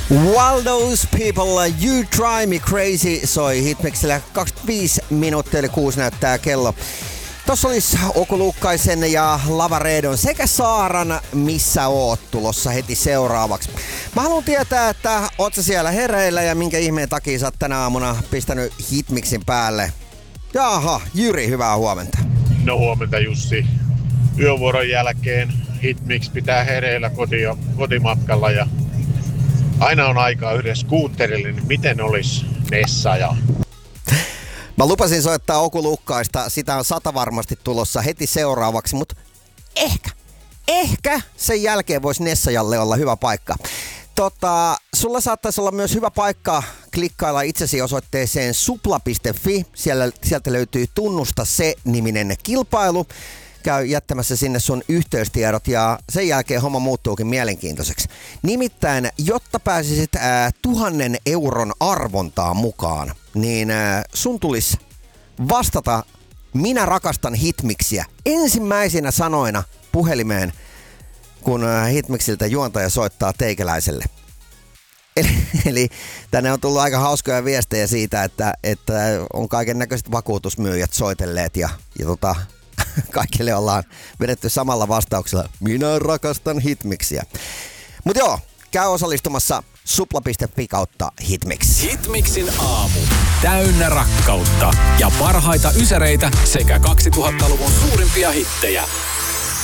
While those people, you drive me crazy, soi Hitmixillä 25 minuuttia, eli 6 näyttää kello. Tossa olisi Oku Lukkaisen ja Lava Redon sekä Saaran Missä oot tulossa heti seuraavaksi. Mä haluan tietää, että oot sä siellä hereillä ja minkä ihmeen takia sä oot tänä aamuna pistänyt Hitmixin päälle. Jaha, Jyri, hyvää huomenta. No huomenta Jussi. Yövuoron jälkeen Hitmix pitää hereillä kotimatkalla ja aina on aikaa yhdessä skuutterille, niin miten olisi Nessaja? Mä lupasin soittaa Oku Lukkaista, sitä on 100 varmasti tulossa heti seuraavaksi, mutta ehkä sen jälkeen voisi Nessajalle olla hyvä paikka. Sulla saattaisi olla myös hyvä paikka klikkailla itsesi osoitteeseen supla.fi. Sieltä löytyy Tunnusta se-niminen kilpailu. Käy jättämässä sinne sun yhteystiedot ja sen jälkeen homma muuttuukin mielenkiintoiseksi. Nimittäin, jotta pääsisit 1,000 euron arvontaan mukaan, niin sun tulisi vastata Minä rakastan Hitmixiä ensimmäisinä sanoina puhelimeen, kun Hitmixiltä juontaja soittaa teikäläiselle. Eli tänne on tullut aika hauskoja viestejä siitä, että on kaiken näköiset vakuutusmyyjät soitelleet ja kaikille ollaan vedetty samalla vastauksella. Minä rakastan Hitmixiä. Mut joo, käy osallistumassa supla.fi kautta Hitmix. Hitmixin aamu. Täynnä rakkautta ja parhaita ysäreitä sekä 2000-luvun suurimpia hittejä.